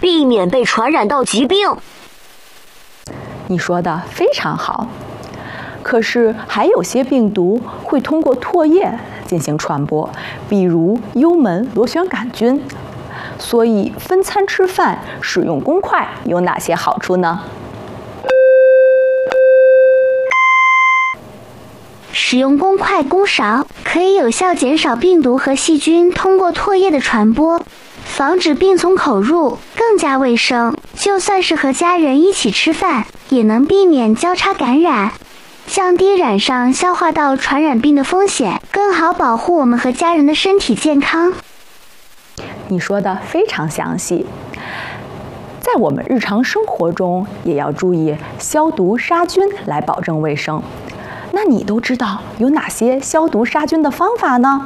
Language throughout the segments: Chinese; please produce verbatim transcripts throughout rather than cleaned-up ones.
避免被传染到疾病。 你说的非常好。可是还有些病毒会通过唾液进行传播，比如幽门螺旋杆菌。所以分餐吃饭，使用公筷有哪些好处呢？ 使用公筷公勺可以有效减少病毒和细菌通过唾液的传播，防止病从口入，更加卫生。就算是和家人一起吃饭，也能避免交叉感染，降低染上消化道传染病的风险，更好保护我们和家人的身体健康。 你说的非常详细。在我们日常生活中，也要注意消毒杀菌来保证卫生。那你都知道有哪些消毒杀菌的方法呢？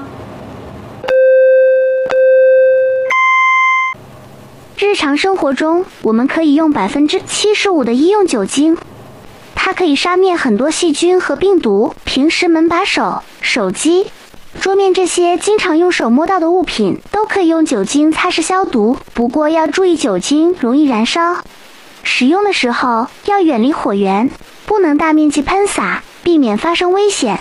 日常生活中，我们可以用百分之七十五的医用酒精，它可以杀灭很多细菌和病毒。平时门把手、手机、桌面这些经常用手摸到的物品，都可以用酒精擦拭消毒。不过要注意酒精容易燃烧，使用的时候要远离火源，不能大面积喷洒，避免发生危险。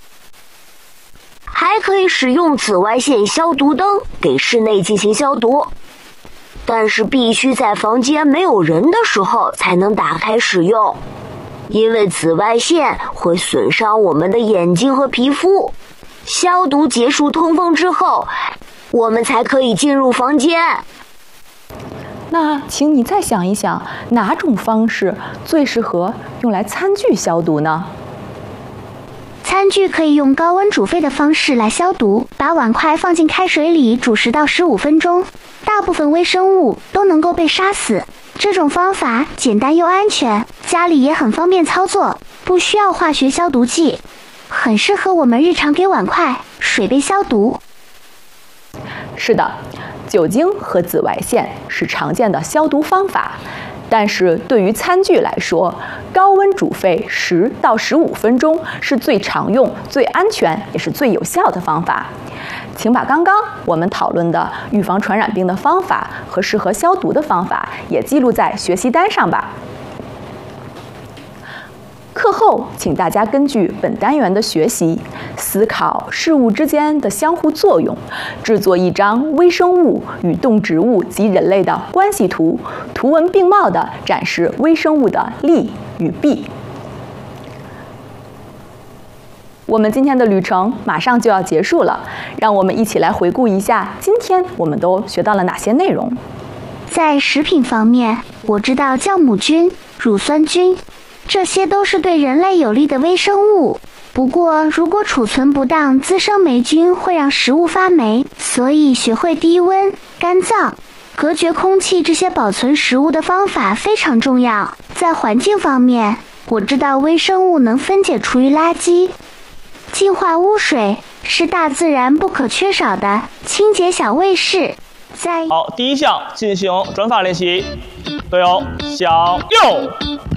还可以使用紫外线消毒灯给室内进行消毒，但是必须在房间没有人的时候才能打开使用，因为紫外线会损伤我们的眼睛和皮肤。消毒结束通风之后，我们才可以进入房间。 那请你再想一想，哪种方式最适合用来餐具消毒呢？ 餐具可以用高温煮沸的方式来消毒，把碗筷放进开水里煮十到十五分钟，大部分微生物都能够被杀死。这种方法简单又安全，家里也很方便操作，不需要化学消毒剂，很适合我们日常给碗筷、水杯消毒。 是的，酒精和紫外线是常见的消毒方法，但是对于餐具来说，高温煮沸十到十五分钟是最常用、最安全也是最有效的方法。请把刚刚我们讨论的预防传染病的方法和适合消毒的方法也记录在学习单上吧。课后，请大家根据本单元的学习，思考事物之间的相互作用，制作一张微生物与动植物及人类的关系图，图文并茂地展示微生物的利与弊。我们今天的旅程马上就要结束了，让我们一起来回顾一下今天我们都学到了哪些内容。 在食品方面，我知道酵母菌、乳酸菌，这些都是对人类有利的微生物。不过，如果储存不当，滋生霉菌会让食物发霉，所以学会低温、干燥、隔绝空气这些保存食物的方法非常重要。在环境方面，我知道微生物能分解厨余垃圾，净化污水是大自然不可缺少的清洁小卫士。在好，第一项进行转法练习，队友向右。